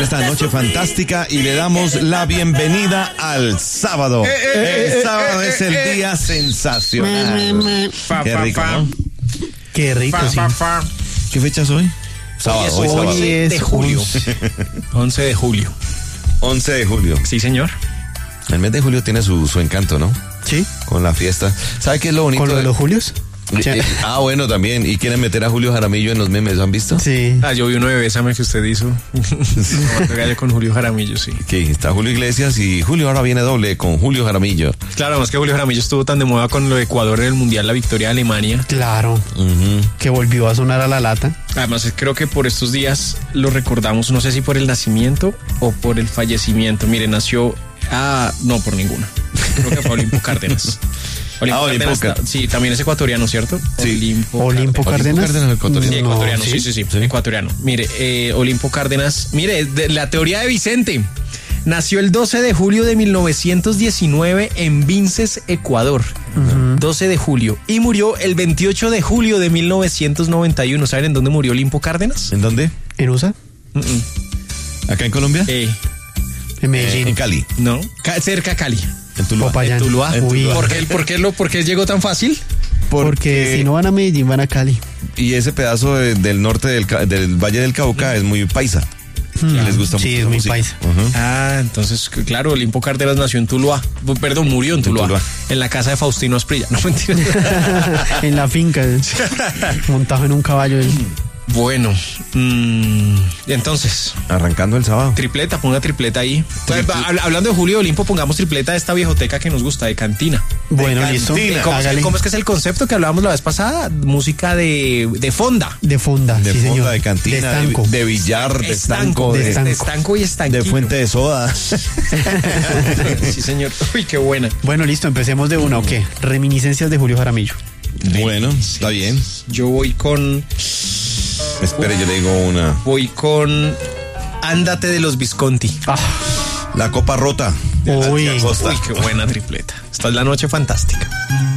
esta noche fantástica y le damos la bienvenida al sábado. El sábado es el día sensacional. Qué rico, ¿no? Qué rico, sí. ¿Qué fecha es hoy? Sábado, hoy sábado. Hoy es de julio. 11 de julio. 11 de julio. Sí, señor. El mes de julio tiene su encanto, ¿no? Sí. Con la fiesta. ¿Sabe qué es lo bonito? ¿Con lo de los Julios? Bueno, también. Y quieren meter a Julio Jaramillo en los memes, ¿han visto? Sí. Yo vi uno de Bésame que usted hizo. Con Julio Jaramillo, sí. Que está Julio Iglesias y Julio ahora viene doble con Julio Jaramillo. Claro, además que Julio Jaramillo estuvo tan de moda con lo de Ecuador en el Mundial, la victoria de Alemania. Claro. Que volvió a sonar a la lata. Además, creo que por estos días lo recordamos, no sé si por el nacimiento o por el fallecimiento. Mire, nació... no, por ninguna. Creo que fue Olimpo Cárdenas. Olimpo Cárdenas, sí, también es ecuatoriano, ¿cierto? Sí. Olimpo Cárdenas. Ecuatoriano. Sí, ecuatoriano, No, sí, ecuatoriano. Mire, Olimpo Cárdenas, mire, la teoría de Vicente. Nació el 12 de julio de 1919 en Vinces, Ecuador. 12 de julio. Y murió el 28 de julio de 1991. ¿Saben en dónde murió Olimpo Cárdenas? ¿En dónde? ¿En USA? ¿Acá en Colombia? En Medellín. En Cali. No, cerca a Cali. En Tuluá. Popayán. En Tuluá. Uy. ¿Por qué llegó tan fácil? Porque si no van a Medellín, van a Cali. Y ese pedazo del norte del Valle del Cauca es muy paisa. Les gusta mucho. Sí, es la muy música. paisa. Entonces, claro, Olimpo Cárdenas nació en Tuluá. Perdón, murió en Tuluá. En la casa de Faustino Asprilla. No, mentira. En la finca, montado en un caballo. Bueno, entonces, Arrancando el sábado. tripleta, ponga tripleta ahí. Hablando de Julio Olimpo, pongamos tripleta de esta viejoteca que nos gusta, de cantina. Bueno, listo. Hágale. ¿Cómo es que es el concepto que hablábamos la vez pasada? Música de fonda. De fonda, De sí, fonda, señor. de cantina, De estanco. de billar, de estanco, de estanco. De estanco y estanquillo. de fuente de soda. Sí, señor. Uy, qué buena. Bueno, listo, empecemos de una, ¿o qué? Reminiscencias de Julio Jaramillo. Bueno, está bien. Yo voy con Espere, yo le digo una. Ándate de los Visconti. La copa rota. de Uy. Alcia Costa. Uy, qué buena tripleta. Esta es la noche fantástica.